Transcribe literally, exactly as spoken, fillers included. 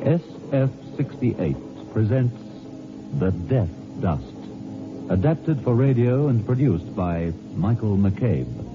S F sixty-eight presents The Death Dust, adapted for radio and produced by Michael McCabe.